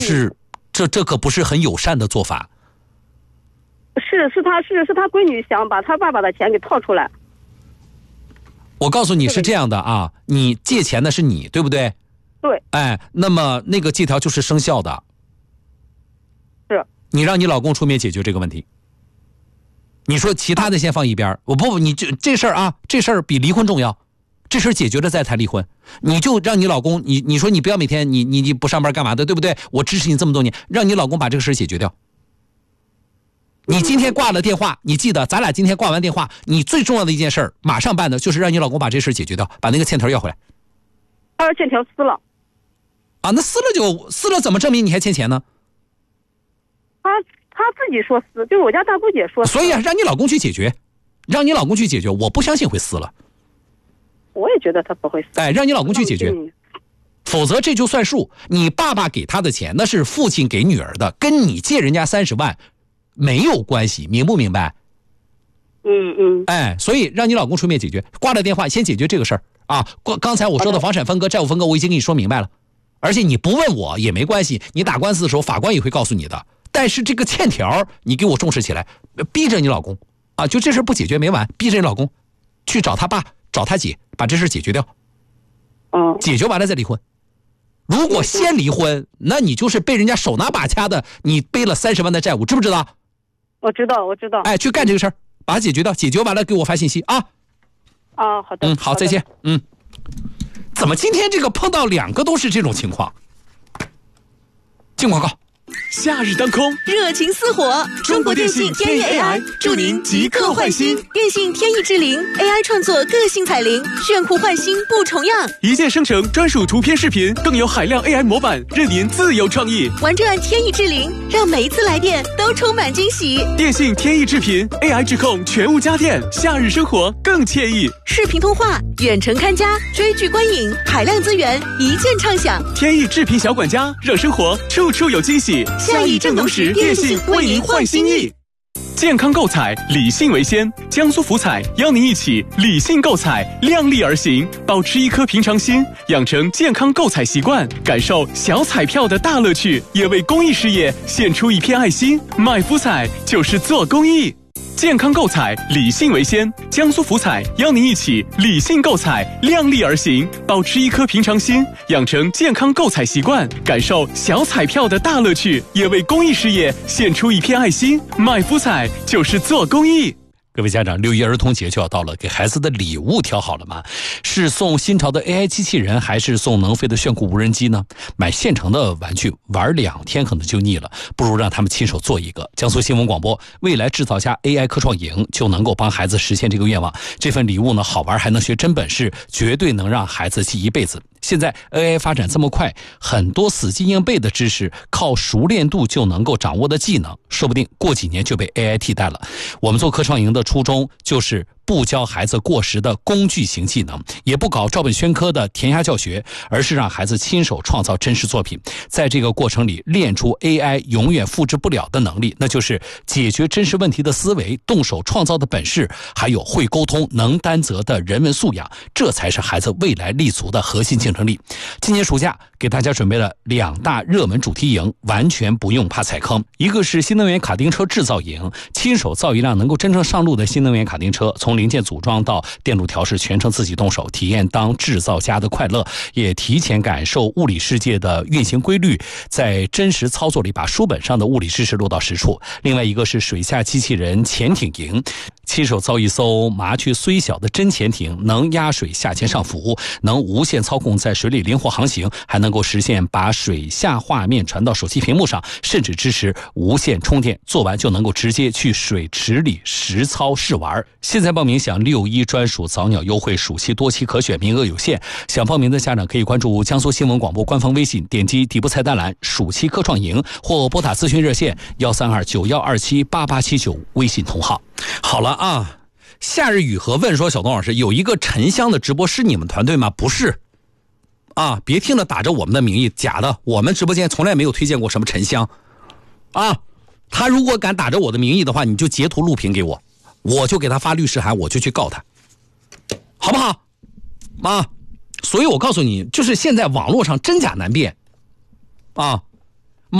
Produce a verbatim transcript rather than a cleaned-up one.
是这这可不是很友善的做法。 是是他是是他闺女想把他爸爸的钱给套出来。 我告诉你是这样的啊，你借钱的是你，对不对？ 对。 哎，那么那个借条就是生效的。 是。 你让你老公出面解决这个问题。你说其他的先放一边，我不不，你这这事儿啊，这事儿比离婚重要。这事儿解决了再谈离婚，你就让你老公，你你说你不要每天你你你不上班干嘛的，对不对？我支持你这么多年，让你老公把这个事儿解决掉。你今天挂了电话，你记得咱俩今天挂完电话，你最重要的一件事儿，马上办的就是让你老公把这事儿解决掉，把那个欠条要回来。 他说欠条撕了。 啊，那撕了就撕了，怎么证明你还欠钱呢？ 他他自己说撕，就是我家大姑姐说撕。 所以啊，让你老公去解决，让你老公去解决，我不相信会撕了。 我也觉得他不会撕。 哎，让你老公去解决，否则这就算数。你爸爸给他的钱，那是父亲给女儿的，跟你借人家三十万没有关系，明不明白？ 嗯嗯。 哎，所以让你老公出面解决，挂了电话先解决这个事儿啊。刚才我说的房产分割、债务分割，我已经跟你说明白了，而且你不问我也没关系，你打官司的时候法官也会告诉你的。但是这个欠条你给我重视起来，逼着你老公啊，就这事不解决没完，逼着你老公去找他爸找他姐把这事解决掉。 嗯， 解决完了再离婚。如果先离婚，那你就是被人家手拿把掐的，你背了三十万的债务，知不知道？ 我知道，我知道。 哎，去干这个事儿，把它解决掉，解决完了给我发信息啊。 啊，好的。 嗯，好，再见。嗯，怎么今天这个碰到两个都是这种情况？进广告。 夏日当空， 热情似火。 中国电信天翼 A I 祝您即刻换新。 电信天翼智灵 A I 创作个性彩铃，炫酷换新不重样。 一键生成专属图片视频，更有海量 A I 模板，任您自由创意。 玩转天翼智灵，让每一次来电都充满惊喜。 电信天翼智频 A I 智控全屋家电，夏日生活更惬意。 视频通话、远程看家、追剧观影，海量资源一键畅享。 天翼智频小管家，让生活处处有惊喜。 夏意正浓时，电信为您换新意。 健康购彩，理性为先。江苏福彩邀您一起理性购彩，量力而行，保持一颗平常心，养成健康购彩习惯，感受小彩票的大乐趣，也为公益事业献出一片爱心。买福彩就是做公益。健康购彩，理性为先。江苏福彩邀您一起理性购彩，量力而行，保持一颗平常心，养成健康购彩习惯，感受小彩票的大乐趣，也为公益事业献出一片爱心。买福彩就是做公益。 各位家长，六一儿童节就要到了，给孩子的礼物挑好了吗？是送新潮的 A I 机器人，还是送能飞的炫酷无人机呢？买现成的玩具玩两天可能就腻了，不如让他们亲手做一个。江苏新闻广播未来制造家 A I 科创营就能够帮孩子实现这个愿望。这份礼物呢，好玩还能学真本事，绝对能让孩子记一辈子。现在 A I 发展这么快，很多死记硬背的知识，靠熟练度就能够掌握的技能，说不定过几年就被 A I 替代了。我们做科创营的初衷就是不教孩子过时的工具型技能，也不搞照本宣科的填鸭教学，而是让孩子亲手创造真实作品，在这个过程里练出 A I 永远复制不了的能力，那就是解决真实问题的思维，动手创造的本事，还有会沟通能担责的人文素养，这才是孩子未来立足的核心竞争力。今年暑假给大家准备了两大热门主题营，完全不用怕踩坑。一个是新能源卡丁车制造营，亲手造一辆能够真正上路的新能源卡丁车，从零件组装到电路调试全程自己动手，体验当制造家的快乐，也提前感受物理世界的运行规律，在真实操作里把书本上的物理知识落到实处。另外一个是水下机器人潜艇营，亲手造一艘麻雀虽小的真潜艇，能压水下潜上浮，能无线操控在水里灵活航行，还能够实现把水下画面传到手机屏幕上，甚至支持无线充电，做完就能够直接去水池里实操试玩。现在报名享六一专属早鸟优惠，暑期多期可选，名额有限。想报名的家长可以关注江苏新闻广播官方微信，点击底部菜单栏暑期科创营，或拨打咨询热线幺三二九幺二七八八七九微信同号。好了啊，夏日雨禾问说，小东老师，有一个沉香的直播是你们团队吗？不是啊，别听了打着我们的名义，假的，我们直播间从来没有推荐过什么沉香啊。他如果敢打着我的名义的话，你就截图录屏给我，我就给他发律师函，我就去告他，好不好啊？所以我告诉你，就是现在网络上真假难辨啊。